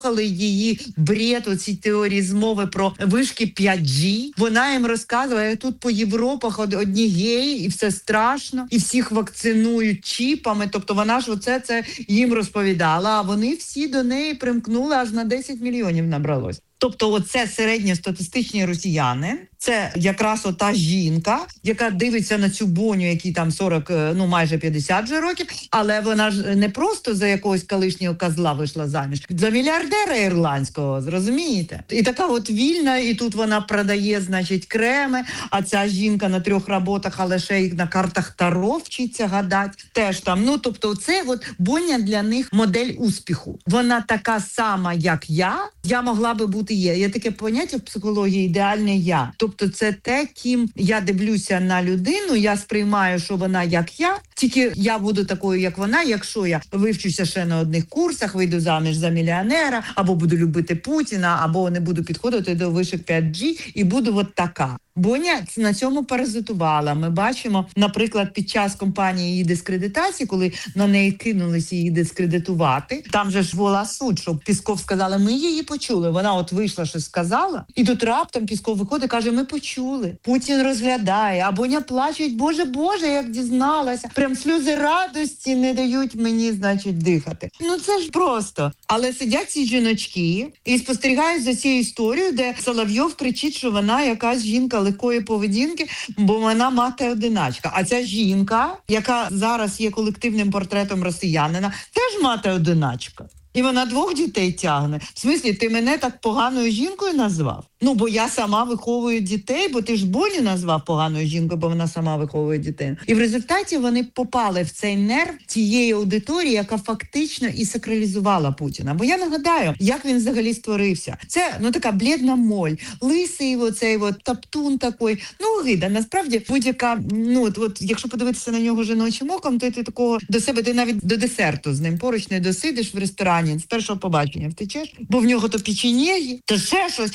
її бред, оці теорії змови про вишки 5G. Вона їм розказує, тут по Європах одні геї, і все страшно, і всіх вакцинують чіпами. Тобто вона ж це їм розповідала, а вони всі до неї примкнули, аж на 10 мільйонів набралось. Тобто оце середньостатистичні росіяни, це якраз ота жінка, яка дивиться на цю Боню, якій там 40, майже 50 вже років, але вона ж не просто за якогось колишнього козла вийшла заміж, за мільярдера ірландського, зрозумієте? І така от вільна, і тут вона продає, значить, креми, а ця жінка на 3 роботах, але ще й на картах Таро вчиться гадати. Теж там, тобто це от Боня для них модель успіху. Вона така сама, як я могла би бути Є таке поняття в психології «ідеальне я». Тобто це те, ким я дивлюся на людину, я сприймаю, що вона як я, тільки я буду такою, як вона, якщо я вивчуся ще на одних курсах, вийду заміж за мільйонера, або буду любити Путіна, або не буду підходити до вишок 5G, і буду от така. Боня на цьому паразитувала. Ми бачимо, наприклад, під час кампанії її дискредитації, коли на неї кинулися її дискредитувати, там же ж була суть, що Пісков сказала, ми її почули. Вона от вийшла, щось сказала, і тут раптом Пісков виходить, каже, ми почули. Путін розглядає, а Боня плаче, Боже, як дізналася. Прям сльози радості не дають мені, значить, дихати. Це ж просто. Але сидять ці жіночки і спостерігають за цією історією, де Соловйов кричить, що вона якась жінка легкої поведінки, бо вона мати-одиначка. А ця жінка, яка зараз є колективним портретом росіянина, теж мати-одиначка. І вона 2 дітей тягне. В смислі, ти мене так поганою жінкою назвав? Бо я сама виховую дітей, бо ти ж Боню назвав поганою жінкою, бо вона сама виховує дітей. І в результаті вони попали в цей нерв тієї аудиторії, яка фактично і сакралізувала Путіна. Бо я нагадаю, як він взагалі створився. Це, така блідна моль, лисий оцей таптун такий. Гида. Насправді, будь-яка, якщо подивитися на нього жіночим оком, то ти такого до себе, ти навіть до десерту з ним поруч не досидиш в ресторані, з першого побачення втечеш, бо в нього то печенєгі, то ще щось.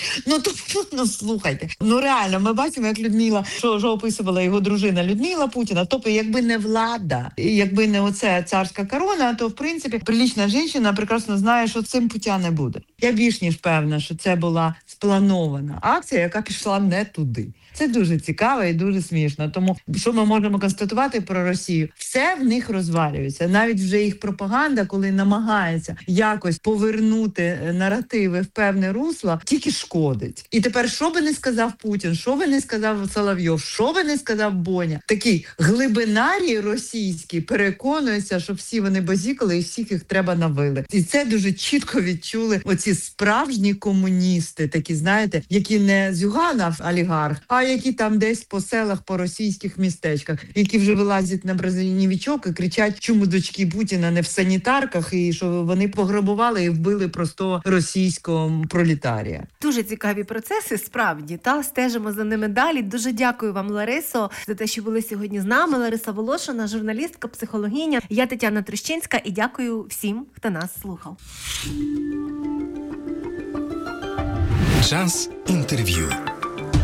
Слухайте. Реально, ми бачимо, як Людмила, що описувала його дружина Людмила Путіна, тобто, якби не влада, якби не оця царська корона, то, в принципі, прилічна жінка прекрасно знає, що цим пуття не буде. Я більш ніж певна, що це була спланована акція, яка пішла не туди. Це дуже цікаво і дуже смішно. Тому, що ми можемо констатувати про Росію? Все в них розвалюється. Навіть вже їх пропаганда, коли намагається якось повернути наративи в певне русло, тільки шкодить. І тепер, що би не сказав Путін, що би не сказав Соловйов, що би не сказав Боня, такий глибинарій російський переконується, що всі вони базікали і всіх їх треба навили. І це дуже чітко відчули оці справжні комуністи, такі, знаєте, які не Зюганов олігарх, а які там десь по селах, по російських містечках, які вже вилазять на бразильнівічок і кричать, чому дочки Путіна не в санітарках, і що вони пограбували і вбили простого російського пролетарія. Дуже цікаві процеси, справді, стежимо за ними далі. Дуже дякую вам, Ларисо, за те, що були сьогодні з нами. Лариса Волошина, журналістка, психологиня. Я Тетяна Трещинська і дякую всім, хто нас слухав. Час інтерв'ю.